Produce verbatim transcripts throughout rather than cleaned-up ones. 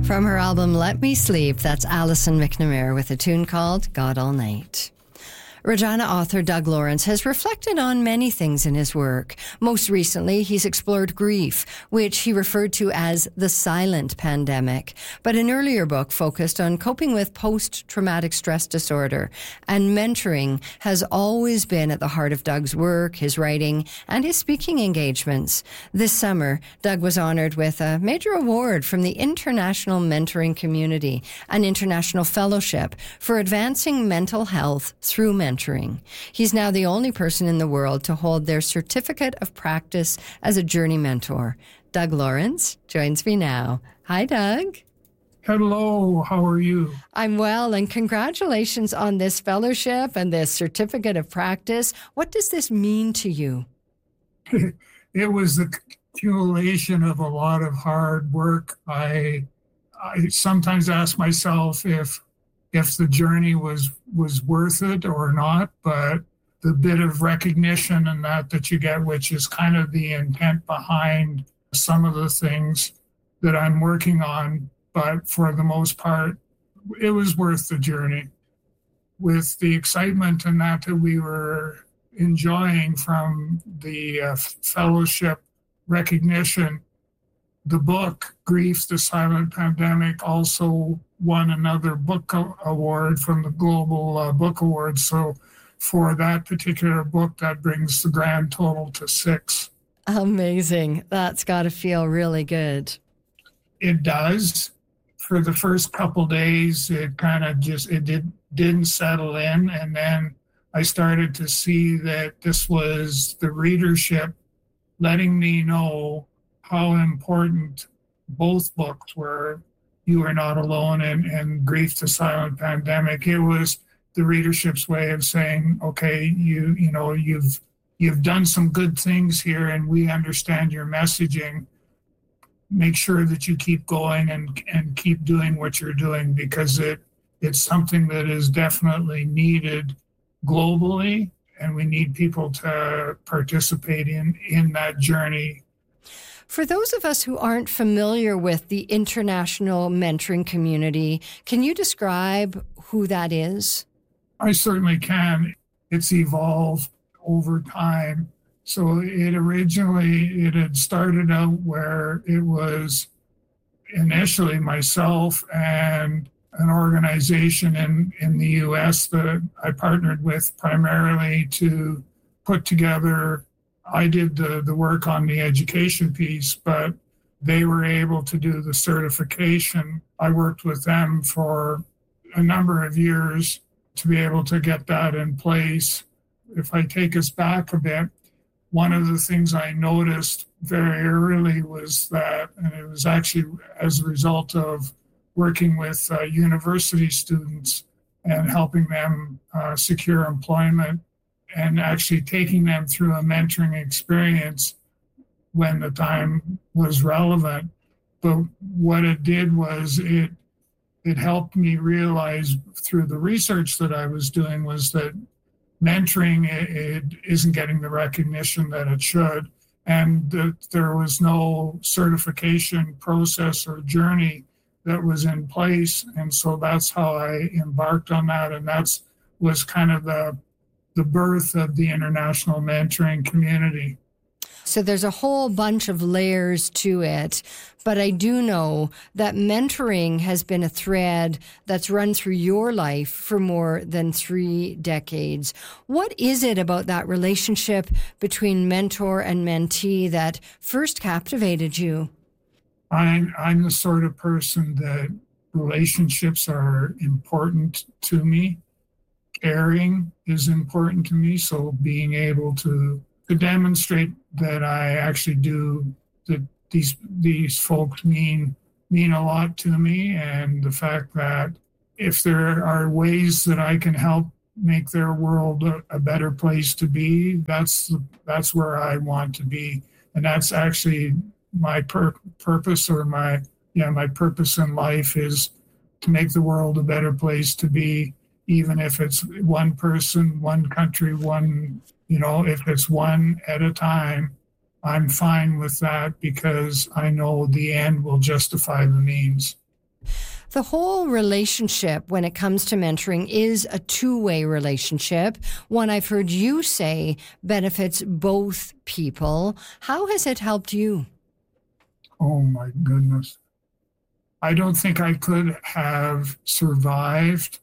From her album Let Me Sleep, that's Alison McNamara with a tune called God All Night. Regina author Doug Lawrence has reflected on many things in his work. Most recently, he's explored grief, which he referred to as the silent pandemic. But an earlier book focused on coping with post-traumatic stress disorder. And mentoring has always been at the heart of Doug's work, his writing, and his speaking engagements. This summer, Doug was honored with a major award from the International Mentoring Community, an international fellowship for advancing mental health through mentoring. Mentoring. He's now the only person in the world to hold their certificate of practice as a journey mentor. Doug Lawrence joins me now. Hi, Doug. Hello, how are you? I'm well, and congratulations on this fellowship and this certificate of practice. What does this mean to you? It was the accumulation of a lot of hard work. I, I sometimes ask myself if if the journey was was worth it or not, but the bit of recognition and that that you get, which is kind of the intent behind some of the things that I'm working on, but for the most part, it was worth the journey. With the excitement and that that we were enjoying from the uh, fellowship recognition, the book, Grief, the Silent Pandemic, also won another book award from the Global uh, Book Awards. So for that particular book, that brings the grand total to six. Amazing. That's got to feel really good. It does. For the first couple days, it kind of just, it did, didn't settle in. And then I started to see that this was the readership letting me know how important both books were. You Are Not Alone and, and Grief, the Silent Pandemic. It was the readership's way of saying, okay, you you know, you've you've done some good things here and we understand your messaging. Make sure that you keep going and, and keep doing what you're doing, because it it's something that is definitely needed globally, and we need people to participate in, in that journey. For those of us who aren't familiar with the international mentoring community, can you describe who that is? I certainly can. It's evolved over time. So it originally, it had started out where it was initially myself and an organization in, in the U S that I partnered with primarily to put together. I did the, the work on the education piece, but they were able to do the certification. I worked with them for a number of years to be able to get that in place. If I take us back a bit, one of the things I noticed very early was that, and it was actually as a result of working with uh, university students and helping them uh, secure employment, and actually taking them through a mentoring experience when the time was relevant. But what it did was it it helped me realize through the research that I was doing was that mentoring it, it isn't getting the recognition that it should, and that there was no certification process or journey that was in place. And so that's how I embarked on that, and that's was kind of the the birth of the international mentoring community. So there's a whole bunch of layers to it, but I do know that mentoring has been a thread that's run through your life for more than three decades. What is it about that relationship between mentor and mentee that first captivated you? I'm, I'm the sort of person that relationships are important to me. Caring is important to me, so being able to, to demonstrate that I actually do, that these these folks mean mean a lot to me, and the fact that if there are ways that I can help make their world a, a better place to be, that's that's where I want to be, and that's actually my pur- purpose or my yeah my purpose in life is to make the world a better place to be. Even if it's one person, one country, one, you know, if it's one at a time, I'm fine with that because I know the end will justify the means. The whole relationship when it comes to mentoring is a two-way relationship. One I've heard you say benefits both people. How has it helped you? Oh my goodness. I don't think I could have survived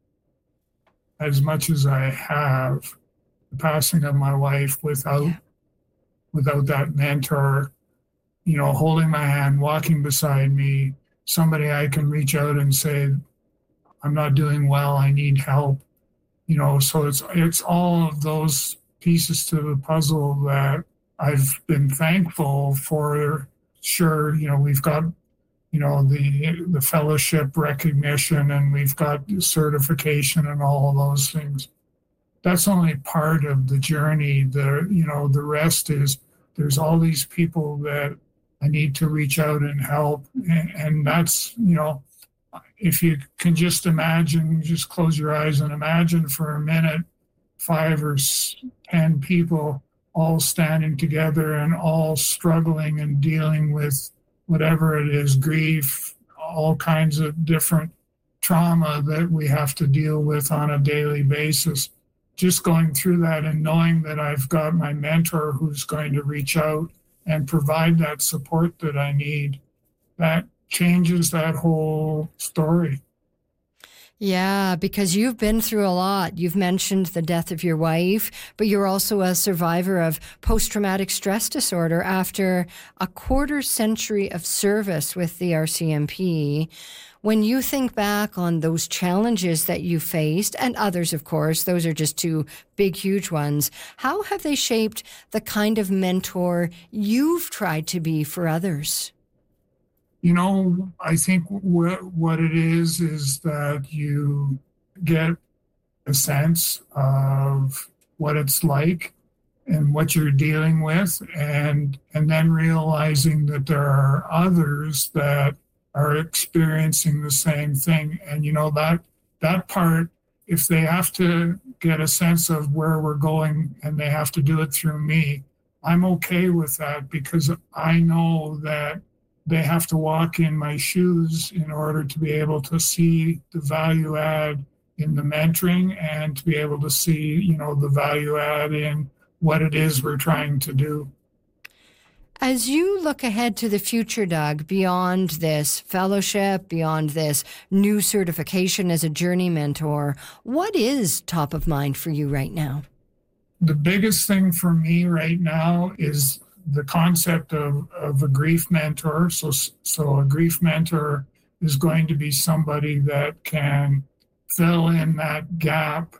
as much as I have the passing of my wife without yeah. without that mentor, you know, holding my hand, walking beside me, somebody I can reach out and say, I'm not doing well, I need help. You know, so it's it's all of those pieces to the puzzle that I've been thankful for. Sure, you know, we've got, you know, the the fellowship recognition, and we've got certification and all of those things. That's only part of the journey. The, you know, the rest is there's all these people that I need to reach out and help. And, and that's, you know, if you can just imagine, just close your eyes and imagine for a minute, five or ten people all standing together and all struggling and dealing with whatever it is, grief, all kinds of different trauma that we have to deal with on a daily basis. Just going through that and knowing that I've got my mentor who's going to reach out and provide that support that I need, that changes that whole story. Yeah, because you've been through a lot. You've mentioned the death of your wife, but you're also a survivor of post-traumatic stress disorder after a quarter century of service with the R C M P. When you think back on those challenges that you faced, and others, of course, those are just two big, huge ones, how have they shaped the kind of mentor you've tried to be for others? You know, I think what what it is is that you get a sense of what it's like and what you're dealing with, and and then realizing that there are others that are experiencing the same thing. And you know, that that part, if they have to get a sense of where we're going and they have to do it through me, I'm okay with that, because I know that they have to walk in my shoes in order to be able to see the value add in the mentoring and to be able to see, you know, the value add in what it is we're trying to do. As you look ahead to the future, Doug, beyond this fellowship, beyond this new certification as a journey mentor, what is top of mind for you right now? The biggest thing for me right now is the concept of, of a grief mentor. So, so a grief mentor is going to be somebody that can fill in that gap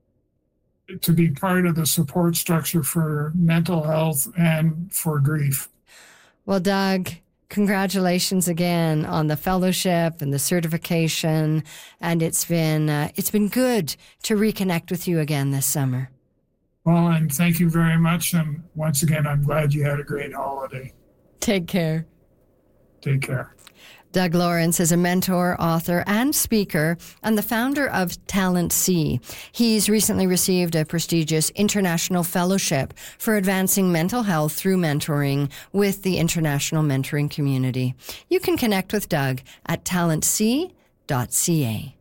to be part of the support structure for mental health and for grief. Well, Doug, congratulations again on the fellowship and the certification. And it's been uh, it's been good to reconnect with you again this summer. Well, and thank you very much. And once again, I'm glad you had a great holiday. Take care. Take care. Doug Lawrence is a mentor, author, and speaker, and the founder of Talent C. He's recently received a prestigious international fellowship for advancing mental health through mentoring with the international mentoring community. You can connect with Doug at talent c dot c a.